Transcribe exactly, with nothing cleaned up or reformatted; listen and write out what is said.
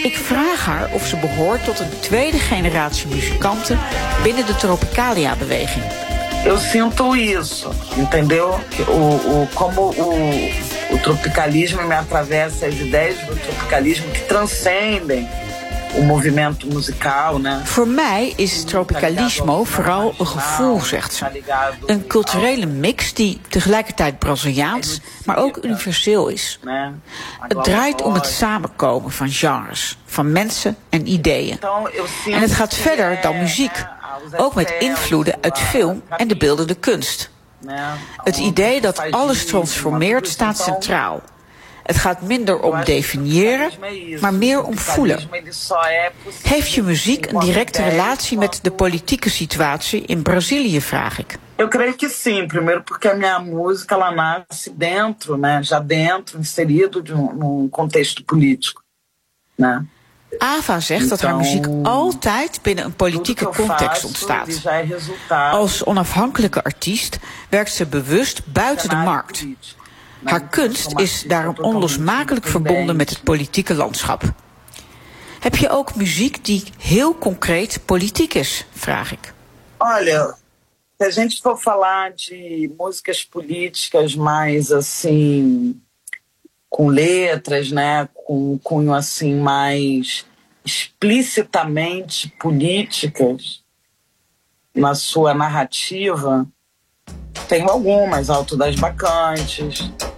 Ik vraag haar of ze behoort tot een tweede generatie muzikanten binnen de Tropicalia-beweging. Eu sinto isso, entendeu? O, o, como o, o tropicalismo me atravessa, as ideias do tropicalismo que transcendem o movimento musicaal, né? Voor mij is tropicalismo vooral een gevoel, zegt ze. Een culturele mix die tegelijkertijd Braziliaans, maar ook universeel is. Het draait om het samenkomen van genres, van mensen en ideeën. En het gaat verder dan muziek, ook met invloeden uit film en de beeldende kunst. Het idee dat alles transformeert staat centraal. Het gaat minder om definiëren, maar meer om voelen. Heeft je muziek een directe relatie met de politieke situatie in Brazilië, vraag ik. Eu creio que sim, primeiro porque a minha música ela nasce dentro, né, já dentro, inserido de um, num contexto político, né? Ava zegt dat haar muziek altijd binnen een politieke context ontstaat. Als onafhankelijke artiest werkt ze bewust buiten de markt. Haar kunst is daarom onlosmakelijk verbonden met het politieke landschap. Heb je ook muziek die heel concreet politiek is, vraag ik. Olha, se a gente for falar de músicas políticas mais assim, com letras, né, com cunho assim mais explicitamente políticas na sua narrativa, tenho algumas, Alto das Bacantes,